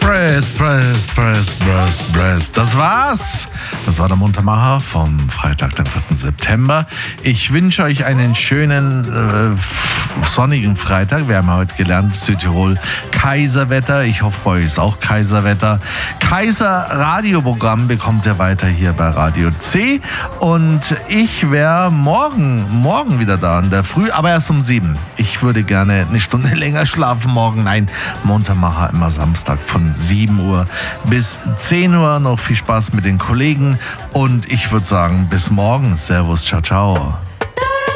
Press. Das war's. Das war der Muntermacher vom Freitag, den 4. September. Ich wünsche euch einen schönen, sonnigen Freitag. Wir haben heute gelernt, Südtirol Kaiserwetter. Ich hoffe, bei euch ist auch Kaiserwetter. Kaiser Radioprogramm bekommt ihr weiter hier bei Radio C. Und ich wäre morgen wieder da in der Früh, aber erst um 7. Ich würde gerne eine Stunde länger schlafen morgen. Nein, Muntermacher immer Samstag von 7 Uhr bis 10 Uhr. Noch viel Spaß mit den Kollegen und ich würde sagen, bis morgen. Servus, ciao, ciao.